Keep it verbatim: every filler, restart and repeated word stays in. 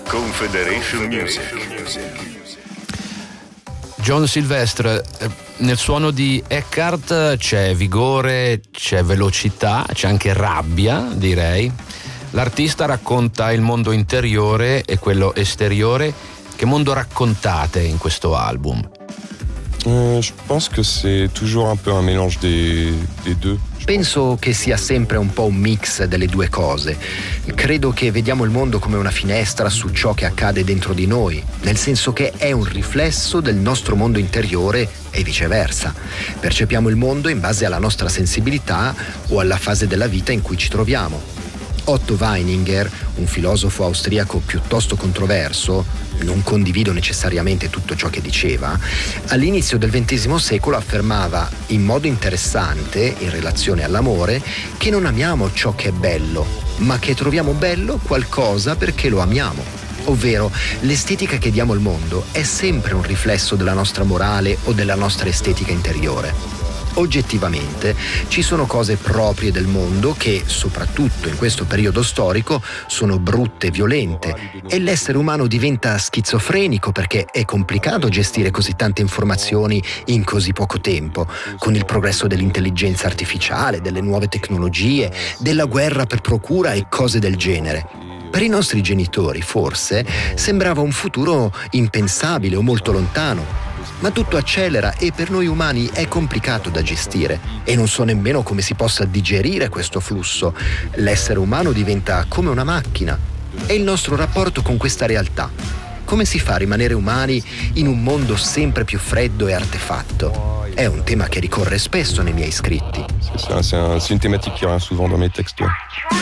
Confederation Music. John Sylvestre, nel suono di Eckhart c'è vigore, c'è velocità, c'è anche rabbia, direi. L'artista racconta il mondo interiore e quello esteriore. Che mondo raccontate in questo album? Euh, je pense que c'est toujours un peu un mélange des, des deux. Penso che sia sempre un po' un mix delle due cose. Credo che vediamo il mondo come una finestra su ciò che accade dentro di noi, nel senso che è un riflesso del nostro mondo interiore e viceversa. Percepiamo il mondo in base alla nostra sensibilità o alla fase della vita in cui ci troviamo. Otto Weininger, un filosofo austriaco piuttosto controverso, non condivido necessariamente tutto ciò che diceva, all'inizio del ventesimo secolo affermava in modo interessante, in relazione all'amore, che non amiamo ciò che è bello, ma che troviamo bello qualcosa perché lo amiamo. Ovvero, l'estetica che diamo al mondo è sempre un riflesso della nostra morale o della nostra estetica interiore. Oggettivamente ci sono cose proprie del mondo che, soprattutto in questo periodo storico, sono brutte e violente e l'essere umano diventa schizofrenico perché è complicato gestire così tante informazioni in così poco tempo, con il progresso dell'intelligenza artificiale, delle nuove tecnologie, della guerra per procura e cose del genere. Per i nostri genitori, forse, sembrava un futuro impensabile o molto lontano. Ma tutto accelera e per noi umani è complicato da gestire e non so nemmeno come si possa digerire questo flusso. L'essere umano diventa come una macchina. E il nostro rapporto con questa realtà? Come si fa a rimanere umani in un mondo sempre più freddo e artefatto? È un tema che ricorre spesso nei miei scritti. C'est, c'est, un, c'est une thématique qui revient souvent dans mes textes. Ouais.